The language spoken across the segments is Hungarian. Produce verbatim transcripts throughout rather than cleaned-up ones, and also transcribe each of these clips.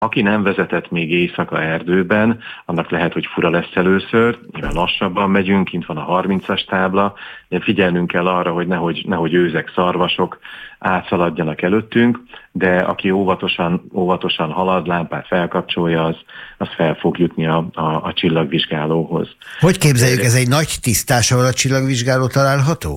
Aki nem vezetett még éjszaka erdőben, annak lehet, hogy fura lesz először, mivel lassabban megyünk, kint van a harmincas tábla, de figyelnünk kell arra, hogy nehogy, nehogy őzek, szarvasok átszaladjanak előttünk, de aki óvatosan, óvatosan halad, lámpát felkapcsolja, az, az fel fog jutni a, a, a csillagvizsgálóhoz. Hogy képzeljük, ez egy nagy tisztás, ahol a csillagvizsgáló található?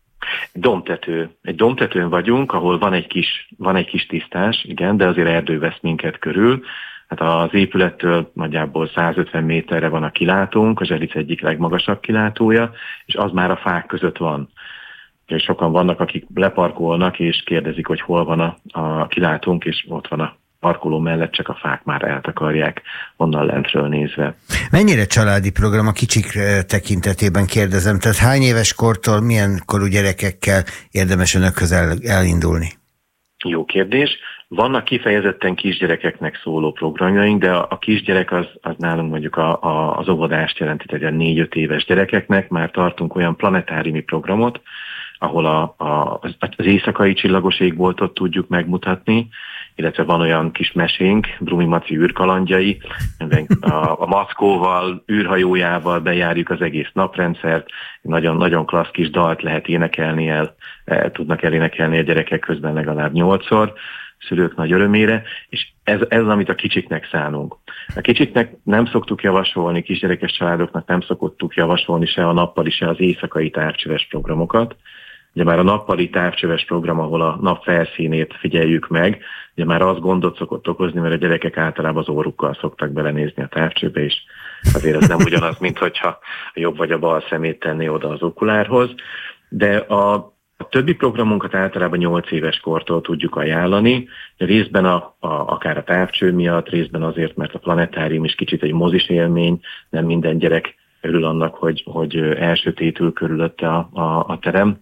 Domtető. Egy domtetőn vagyunk, ahol van egy kis, van egy kis tisztás, igen, de azért erdő vesz minket körül. Hát az épülettől nagyjából százötven méterre van a kilátónk, a Zselic egyik legmagasabb kilátója, és az már a fák között van. És sokan vannak, akik leparkolnak, és kérdezik, hogy hol van a, a kilátónk, és ott van a parkoló mellett, csak a fák már eltakarják onnan lentről nézve. Mennyire családi program a kicsik tekintetében kérdezem? Tehát hány éves kortól, milyen korú gyerekekkel érdemes önökhöz el, elindulni? Jó kérdés. Vannak kifejezetten kisgyerekeknek szóló programjaink, de a, a kisgyerek az, az nálunk mondjuk a, a, az óvodást jelenti, tehát a négy-öt éves gyerekeknek már tartunk olyan planetáriumi programot, ahol a, a, az éjszakai csillagos égboltot tudjuk megmutatni, illetve van olyan kis mesénk, Brumi Maci űrkalandjai, a, a mackóval, űrhajójával bejárjuk az egész naprendszert, nagyon, nagyon klassz kis dalt lehet énekelni el, el tudnak elénekelni a gyerekek közben legalább nyolcszor, szülők nagy örömére, és ez, ez az, amit a kicsiknek szánunk. A kicsiknek nem szoktuk javasolni, kisgyerekes családoknak nem szoktuk javasolni se a nappali, se az éjszakai távcsöves programokat. Ugye már a nappali távcsöves program, ahol a nap felszínét figyeljük meg, ugye már az gondot szokott okozni, mert a gyerekek általában az órukkal szoktak belenézni a távcsőbe, és azért ez nem ugyanaz, mint hogyha a jobb vagy a bal szemét tenné oda az okulárhoz. De a, a többi programunkat általában nyolc éves kortól tudjuk ajánlani, de részben a, a, akár a távcső miatt, részben azért, mert a planetárium is kicsit egy mozis élmény, nem minden gyerek örül annak, hogy, hogy elsötétül körülötte a, a, a terem.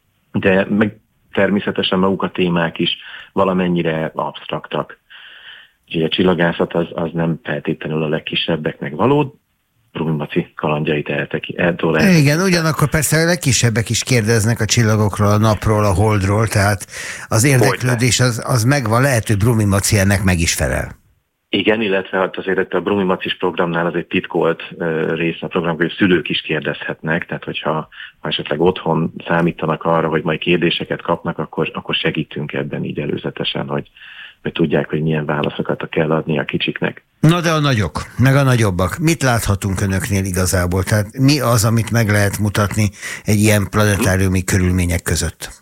De meg természetesen maguk a témák is valamennyire absztraktak. Úgyhogy a csillagászat az, az nem feltétlenül a legkisebbeknek való, Brumi Maci kalandjait eltól. Igen, ugyanakkor persze a legkisebbek is kérdeznek a csillagokról, a napról, a holdról, tehát az érdeklődés az, az megvan, lehet, hogy Brumi Maci ennek meg is felel. Igen, illetve hát azért a Brumi Macis programnál az egy titkolt uh, része a program, hogy szülők is kérdezhetnek, tehát hogyha ha esetleg otthon számítanak arra, hogy majd kérdéseket kapnak, akkor, akkor segítünk ebben így előzetesen, hogy, hogy tudják, hogy milyen válaszokat kell adni a kicsiknek. Na de a nagyok, meg a nagyobbak. Mit láthatunk önöknél igazából? Tehát mi az, amit meg lehet mutatni egy ilyen planetáriumi körülmények között?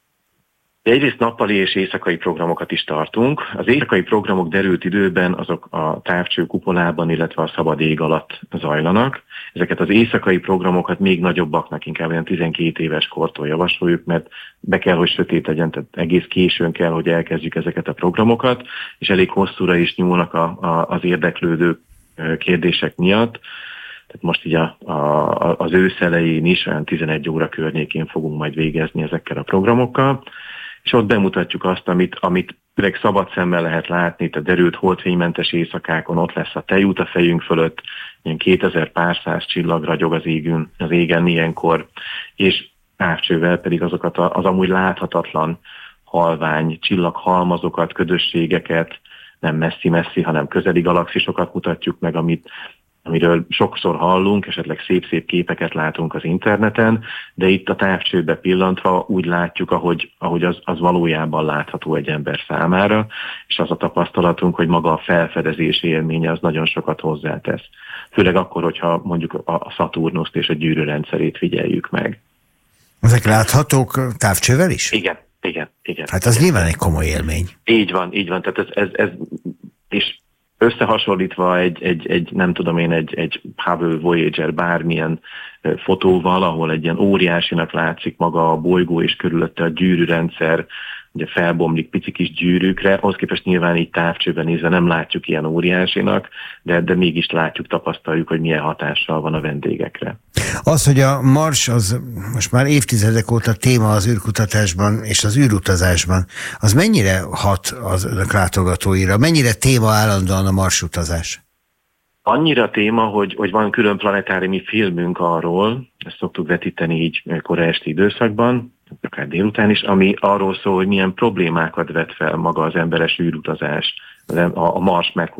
Egyrészt nappali és éjszakai programokat is tartunk. Az éjszakai programok derült időben azok a távcső kupolában, illetve a szabad ég alatt zajlanak. Ezeket az éjszakai programokat még nagyobbaknak, inkább olyan tizenkét éves kortól javasoljuk, mert be kell, hogy sötét legyen, tehát egész későn kell, hogy elkezdjük ezeket a programokat, és elég hosszúra is nyúlnak a, a, az érdeklődő kérdések miatt. Tehát most így a, a, az ősz elején is, olyan tizenegy óra környékén fogunk majd végezni ezekkel a programokkal, és ott bemutatjuk azt, amit, amit tényleg szabad szemmel lehet látni, itt a derült holdfénymentes éjszakákon ott lesz a tejút a fejünk fölött, ilyen kétezer pár száz csillag ragyog az égün, az égen ilyenkor, és távcsővel pedig azokat az amúgy láthatatlan halvány csillaghalmazokat, ködösségeket, nem messzi-messzi, hanem közeli galaxisokat mutatjuk meg, amit amiről sokszor hallunk, esetleg szép-szép képeket látunk az interneten, de itt a távcsőbe pillantva úgy látjuk, ahogy, ahogy az, az valójában látható egy ember számára, és az a tapasztalatunk, hogy maga a felfedezés élménye az nagyon sokat hozzátesz. Főleg akkor, hogyha mondjuk a Szaturnuszt és a gyűrűrendszerét figyeljük meg. Ezek láthatók távcsővel is? Igen, igen, igen. Hát az igen. Nyilván egy komoly élmény. Így van, így van. Tehát ez, ez, ez és összehasonlítva egy, egy, egy, nem tudom én, egy, egy Hubble Voyager bármilyen fotóval, ahol egy ilyen óriásinak látszik maga a bolygó és körülötte a gyűrűrendszer, ugye felbomlik pici kis gyűrűkre, ahhoz képest nyilván így távcsőben nézve nem látjuk ilyen óriásinak, de, de mégis látjuk, tapasztaljuk, hogy milyen hatással van a vendégekre. Az, hogy a Mars az most már évtizedek óta téma az űrkutatásban és az űrutazásban, az mennyire hat az önök látogatóira? Mennyire téma állandóan a Mars utazás? Annyira téma, hogy, hogy van külön planetáriumi filmünk arról, ezt szoktuk vetíteni így kora esti időszakban, akár délután is, ami arról szól, hogy milyen problémákat vet fel maga az emberes űrutazás, a Mars meg